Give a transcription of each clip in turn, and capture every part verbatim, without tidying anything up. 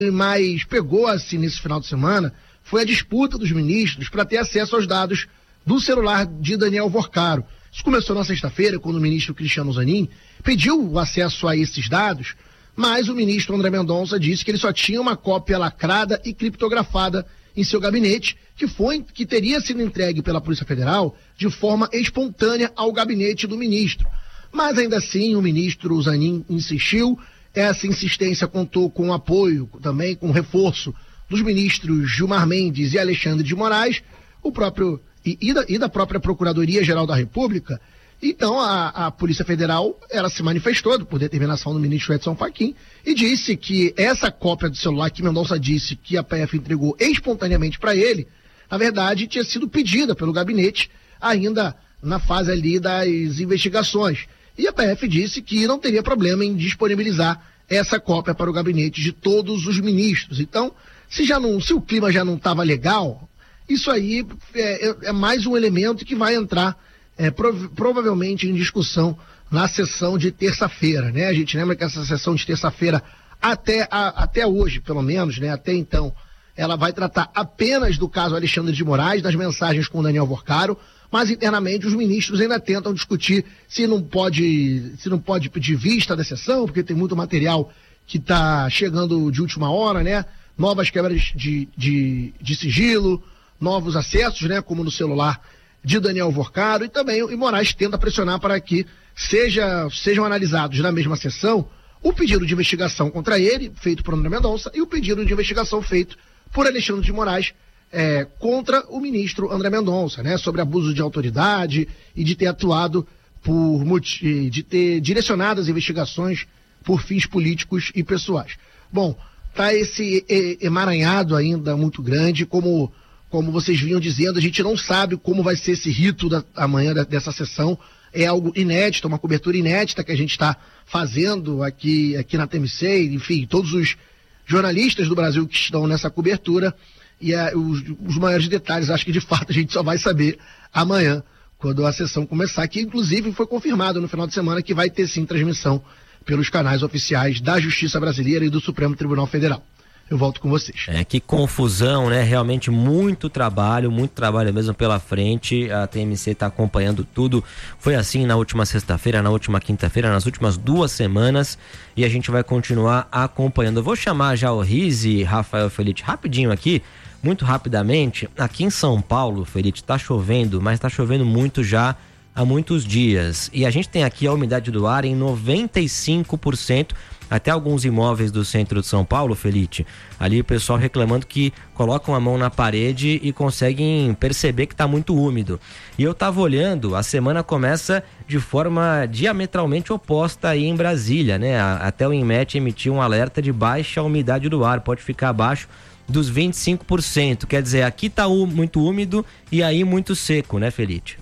mais pegou assim nesse final de semana foi a disputa dos ministros para ter acesso aos dados do celular de Daniel Vorcaro. Isso começou na sexta-feira, quando o ministro Cristiano Zanin pediu o acesso a esses dados, mas o ministro André Mendonça disse que ele só tinha uma cópia lacrada e criptografada em seu gabinete, que foi, que teria sido entregue pela Polícia Federal de forma espontânea ao gabinete do ministro. Mas ainda assim, o ministro Zanin insistiu. Essa insistência contou com o apoio, também com o reforço dos ministros Gilmar Mendes e Alexandre de Moraes, o próprio e, e, da, e da própria Procuradoria-Geral da República. Então, a, a Polícia Federal, ela se manifestou, por determinação do ministro Edson Fachin, e disse que essa cópia do celular que Mendonça disse que a P F entregou espontaneamente para ele, na verdade, tinha sido pedida pelo gabinete ainda na fase ali das investigações. E a P F disse que não teria problema em disponibilizar essa cópia para o gabinete de todos os ministros. Então, se, já não, se o clima já não estava legal, isso aí é, é, é mais um elemento que vai entrar É, prov- provavelmente em discussão na sessão de terça-feira, né? A gente lembra que essa sessão de terça-feira, até, a, até hoje, pelo menos, né? Até então, ela vai tratar apenas do caso Alexandre de Moraes, das mensagens com Daniel Vorcaro, mas internamente os ministros ainda tentam discutir se não pode, se não pode pedir vista da sessão, porque tem muito material que está chegando de última hora, né? Novas quebras de, de, de sigilo, novos acessos, né? Como no celular de Daniel Vorcaro, e também o Moraes tenta pressionar para que seja, sejam analisados na mesma sessão o pedido de investigação contra ele, feito por André Mendonça, e o pedido de investigação feito por Alexandre de Moraes é, contra o ministro André Mendonça, né, sobre abuso de autoridade e de ter atuado por de ter direcionado as investigações por fins políticos e pessoais. Bom, tá esse emaranhado ainda muito grande, como Como vocês vinham dizendo, a gente não sabe como vai ser esse rito da amanhã da, dessa sessão. É algo inédito, uma cobertura inédita que a gente está fazendo aqui, aqui na T M C, enfim, todos os jornalistas do Brasil que estão nessa cobertura. E é, os, os maiores detalhes, acho que de fato a gente só vai saber amanhã, quando a sessão começar, que inclusive foi confirmado no final de semana que vai ter sim transmissão pelos canais oficiais da Justiça Brasileira e do Supremo Tribunal Federal. Eu volto com vocês. É, que confusão, né? Realmente muito trabalho, muito trabalho mesmo pela frente. A T M C está acompanhando tudo. Foi assim na última sexta-feira, na última quinta-feira, nas últimas duas semanas, e a gente vai continuar acompanhando. Eu vou chamar já o Rizzi, Rafael Felite, rapidinho aqui, muito rapidamente. Aqui em São Paulo, Felite, tá chovendo, mas tá chovendo muito já há muitos dias. E a gente tem aqui a umidade do ar em noventa e cinco por cento. Até alguns imóveis do centro de São Paulo, Felite, ali o pessoal reclamando que colocam a mão na parede e conseguem perceber que está muito úmido. E eu estava olhando, a semana começa de forma diametralmente oposta aí em Brasília, né? Até o INMET emitiu um alerta de baixa umidade do ar, pode ficar abaixo dos vinte e cinco por cento. Quer dizer, aqui está muito úmido e aí muito seco, né, Felite?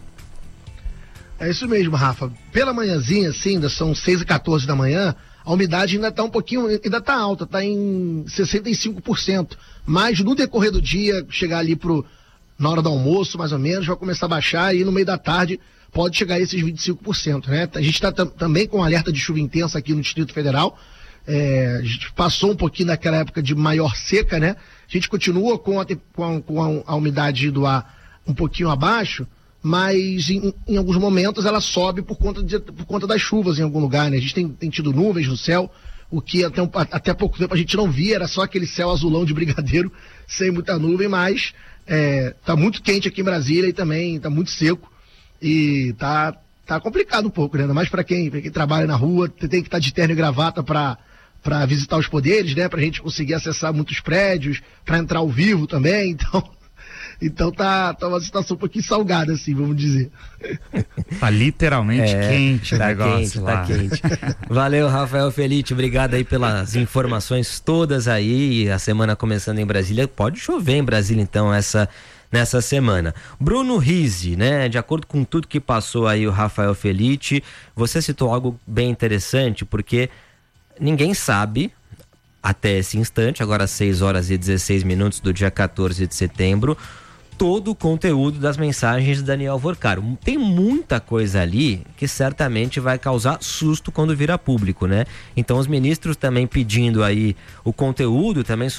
É isso mesmo, Rafa. Pela manhãzinha, assim, ainda são seis e quatorze da manhã, a umidade ainda está um pouquinho, ainda está alta, está em sessenta e cinco por cento. Mas no decorrer do dia, chegar ali pro, na hora do almoço, mais ou menos, vai começar a baixar e no meio da tarde pode chegar a esses vinte e cinco por cento, né? A gente está tam, também com um alerta de chuva intensa aqui no Distrito Federal. É, a gente passou um pouquinho daquela época de maior seca, né? A gente continua com a, com a, com a, a umidade do ar um pouquinho abaixo, mas em, em alguns momentos ela sobe por conta, de, por conta das chuvas em algum lugar, né? A gente tem, tem tido nuvens no céu, o que até, um, até pouco tempo a gente não via, era só aquele céu azulão de brigadeiro, sem muita nuvem, mas é, tá muito quente aqui em Brasília e também tá muito seco e tá, tá complicado um pouco, né? Ainda mais para quem, pra quem trabalha na rua, tem que estar tá de terno e gravata para para visitar os poderes, né? Pra gente conseguir acessar muitos prédios, para entrar ao vivo também, então... Então tá, tá uma situação um pouquinho salgada, assim, vamos dizer. Tá literalmente é, quente o tá negócio quente, lá. Tá quente. Valeu, Rafael Felite, obrigado aí pelas informações todas aí. A semana começando em Brasília, pode chover em Brasília então essa, nessa semana. Bruno Rizzi, né, de acordo com tudo que passou aí o Rafael Felite, você citou algo bem interessante, porque ninguém sabe... Até esse instante, agora às seis horas e dezesseis minutos do dia quatorze de setembro, todo o conteúdo das mensagens de Daniel Vorcaro. Tem muita coisa ali que certamente vai causar susto quando vir a público, né? Então os ministros também pedindo aí o conteúdo, também